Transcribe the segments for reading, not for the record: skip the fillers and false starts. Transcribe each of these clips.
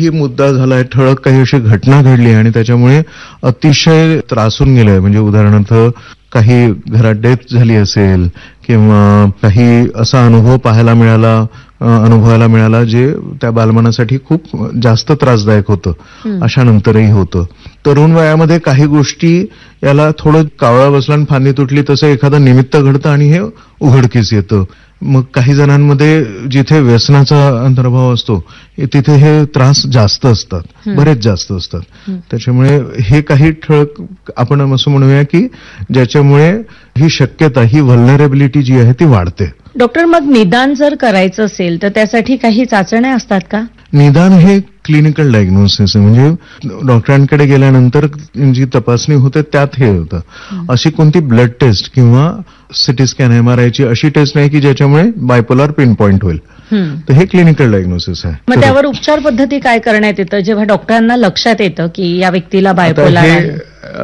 काही मुद्दा झालाय, ठळक काही अशी घटना घडली आणि त्याच्यामुळे अतिशय त्रासून गेलंय. म्हणजे उदाहरणार्थ काही घरात डेथ झाली असेल किंवा काही असा अनुभव अनुभवायला मिळाला जे त्या बालमनासाठी खूप जास्त त्रासदायक होतं, अशा नंतरही होतं. तरुण वयामध्ये काही गोष्टी याला थोडं कावळा बसला आणि फांदी तुटली तसं एखादं निमित्त घडतं आणि हे उघडकीस येतं. मग काही जणांमध्ये जिथे व्यसनाचा अंतर्भाव असतो तिथे हे त्रास जास्त असतात, बरेच जास्त असतात. त्याच्यामुळे हे काही ठळक आपण असं म्हणूया की ज्याच्यामुळे ही शक्यता, ही व्हल्नरेबिलिटी जी आहे ती वाढते. डॉक्टर, मग निदान जर करायचं असेल तर त्यासाठी काही चाचण्या असतात का? निदान हे क्लिनिकल डायग्नोसिस आहे. म्हणजे डॉक्टरांकडे गेल्यानंतर जी तपासणी होते त्यात हे होतं. अशी कोणती ब्लड टेस्ट किंवा सिटी स्कॅन, MRIची अशी टेस्ट नाही की ज्याच्यामुळे बायपोलर पिन पॉइंट होईल. तर हे क्लिनिकल डायग्नोसिस आहे. मग त्यावर उपचार पद्धती काय करण्यात येतं जेव्हा डॉक्टरांना लक्षात येतं की या व्यक्तीला बायपोलर आहे?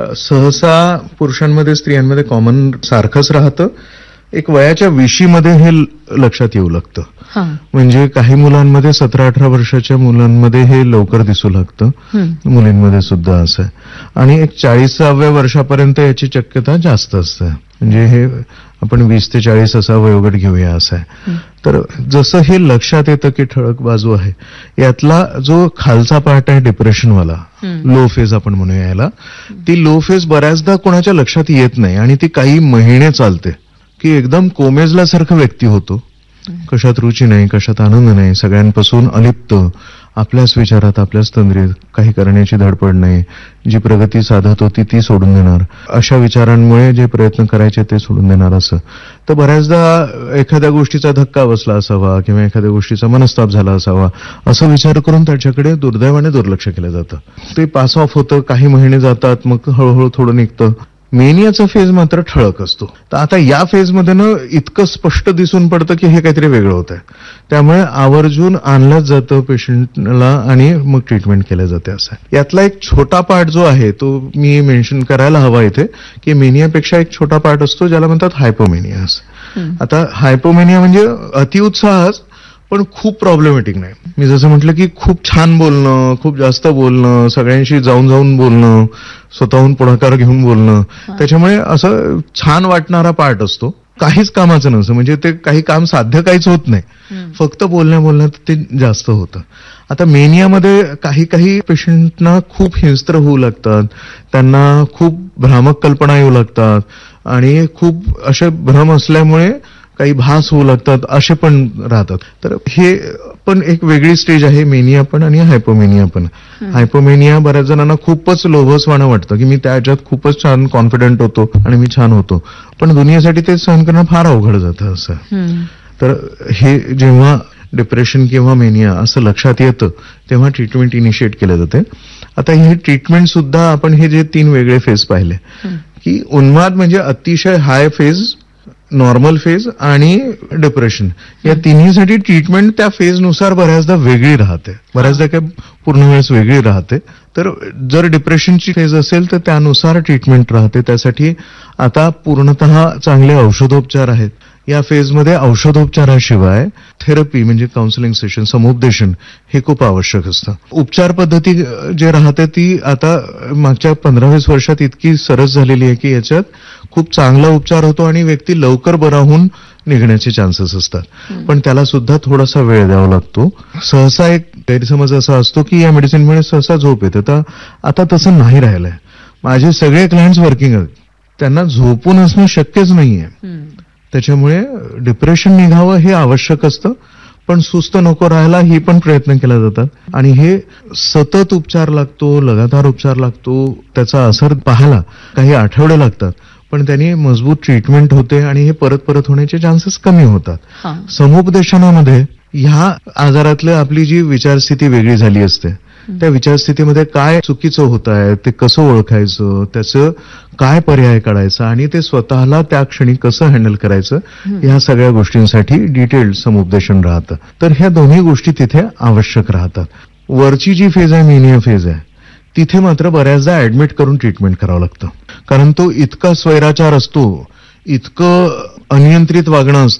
सहसा पुरुषांमध्ये स्त्रियांमध्ये कॉमन सारखंच राहतं. एक वयाच्या 20मध्ये हे लक्षात येऊ लागतं. म्हणजे काही मुलांमध्ये 17-18 वर्षाच्या मुलांमध्ये हे लवकर दिसू लागतं, मुलींमध्ये सुद्धा असं आहे. आणि एक 40व्या वर्षापर्यंत याची शक्यता जास्त असते. म्हणजे हे आपण 20 ते 40 असा वयोगट घेऊया असं आहे. तर जसं हे लक्षात येतं की ठळक बाजू आहे, यातला जो खालचा पार्ट आहे डिप्रेशनवाला, लो फेज आपण म्हणूया याला, ती लो फेज बऱ्याचदा कोणाच्या लक्षात येत नाही आणि ती काही महिने चालते की एकदम कोमेजल्यासारखं व्यक्ती होतो. कशात रुची नाही, कशात आनंद नाही, सगळ्यांपासून अलिप्त, आपल्याच विचारात, आपल्याच तंद्रीत, काही करण्याची धडपड नाही, जी प्रगती साधत होती ती सोडून देणार, अशा विचारांमुळे जे प्रयत्न करायचे ते सोडून देणार. असं तर बऱ्याचदा एखाद्या गोष्टीचा धक्का बसला असावा किंवा एखाद्या गोष्टीचा मनस्ताप झाला असावा असं विचार करून त्याच्याकडे दुर्दैवाने दुर्लक्ष केलं जातं. ते पास ऑफ होतं, काही महिने जातात, मग हळूहळू थोडं निघतं. मेनियाचा फेज मात्र ठळक असतो. तर आता या फेजमध्ये इतकं स्पष्ट दिसून पडतं की हे काहीतरी वेगळं होत आहे. त्यामुळे आवर्जून आणलंच जातं पेशंटला आणि मग ट्रीटमेंट केलं जाते. असं आहे. यातला एक छोटा पार्ट जो आहे तो मी मेन्शन करायला हवा इथे की मेनियापेक्षा एक छोटा पार्ट असतो ज्याला म्हणतात हायपोमेनिया. आता हायपोमेनिया म्हणजे अतिउत्साहच, पण खूप प्रॉब्लेमॅटिक नाही. मी जसं म्हटलं की खूप छान बोलणं, खूप जास्त बोलणं, सगळ्यांशी जाऊन बोलणं, स्वतःहून पुढाकार घेऊन बोलणं, त्याच्यामुळे असं छान वाटणारा पार्ट असतो. काहीच कामाचं नसतं, म्हणजे ते काही काम साध्य काहीच होत नाही, फक्त बोलण्यात ते जास्त होतं. आता मेनियामध्ये काही पेशंटना खूप हिंस्त्र होऊ लागतात, त्यांना खूप भ्रामक कल्पना येऊ लागतात आणि खूप असे भ्रम असल्यामुळे काही भास होऊ लागतात, असे पण राहतात. तर हे पण एक वेगळी स्टेज आहे, मेनिया पण आणि हायपोमेनिया पण. हायपोमेनिया बऱ्याच जणांना खूपच लोभसवाणं वाटतं की मी त्याच्यात खूपच छान कॉन्फिडंट होतो आणि मी छान होतो, पण दुनियेसाठी ते सहन करणं फार अवघड जातं. असं तर हे जेव्हा डिप्रेशन किंवा मेनिया असं लक्षात येतं तेव्हा ट्रीटमेंट इनिशिएट केलं जाते. आता हे ट्रीटमेंट सुद्धा आपण हे जे 3 वेगळे फेज पाहिले की उन्माद म्हणजे अतिशय हाय फेज, नॉर्मल फेज आणि डिप्रेशन, या तिन्हीसाठी ट्रीटमेंट त्या फेजनुसार बऱ्याचदा वेगळी राहते, बऱ्याचदा काय पूर्ण वेळेस वेगळी राहते. तर जर डिप्रेशनची फेज असेल तर त्यानुसार ट्रीटमेंट राहते. त्यासाठी आता पूर्णतः चांगले औषधोपचार आहेत. या फेजमध्ये औषधोपचाराशिवाय थेरपी म्हणजे काउन्सिलिंग सेशन, समुपदेशन हे खूप आवश्यक असतं. उपचार पद्धती जे राहते ती आता मागच्या 15-20 वर्षात इतकी सरस झालेली आहे की याच्यात खूप चांगला उपचार होतो आणि व्यक्ती लवकर बरा होऊन निघण्याचे चान्सेस असतात. पण त्याला सुद्धा थोडासा वेळ द्यावा लागतो. सहसा एक गैरसमज असा असतो की या मेडिसिनमुळे सहसा झोप येते, तर आता तसं नाही राहिलंय. माझे सगळे क्लायंट्स वर्किंग आहेत, त्यांना झोपून असणं शक्यच नाहीये. त्याच्यामुळे डिप्रेशन निघावं हे आवश्यक असतं, पण सुस्त नको राहायला ही पण प्रयत्न केला जातात. आणि हे सतत उपचार लागतो, लगातार उपचार लागतो, त्याचा असर पाहायला काही आठवडे लागतात, पण त्यांनी मजबूत ट्रीटमेंट होते आणि हे परत होण्याचे चान्सेस कमी होतात. समुपदेशनामध्ये ह्या आजारातली आपली जी विचारस्थिती वेगळी झाली असते, त्या विचारस्थितीमध्ये काय चुकीचं होत आहे ते कसं ओळखायचं, त्याचं काय पर्याय काढायचा आणि ते स्वतःला त्या क्षणी कसं हँडल करायचं, ह्या सगळ्या गोष्टींसाठी डिटेल्ड समुपदेशन राहतं. तर ह्या दोन्ही गोष्टी तिथे आवश्यक राहतात. वरची जी फेज आहे, मेनिया फेज आहे, तिथे मात्र बऱ्याचदा ऍडमिट करून ट्रीटमेंट करावं लागतं, कारण तो इतका स्वैराचार असतो, इतकं अनियंत्रित वागणं असतं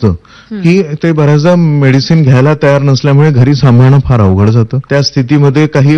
की ते बऱ्याचदा मेडिसिन घ्यायला तयार नसल्यामुळे घरी सांभाळणं फार अवघड जातं. त्या स्थितीमध्ये काही